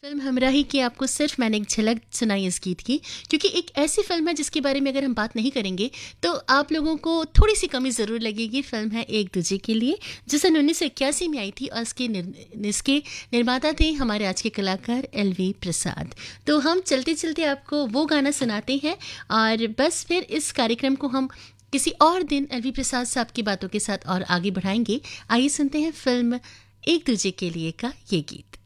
Film हमराही की आपको सिर्फ मैंने एक झलक सुनाई इस गीत की, क्योंकि एक ऐसी फिल्म है जिसके बारे में अगर हम बात नहीं करेंगे तो आप लोगों को थोड़ी सी कमी ज़रूर लगेगी। फिल्म है एक दूजे के लिए, जो सन 1981 में आई थी और इसके निर्माता थे हमारे आज के कलाकार LV प्रसाद। तो हम चलते चलते आपको वो गाना सुनाते हैं और बस फिर इस कार्यक्रम को हम किसी और दिन LV प्रसाद साहब की बातों के साथ और आगे बढ़ाएंगे। आइए सुनते हैं फिल्म एक दूजे के लिए का ये गीत।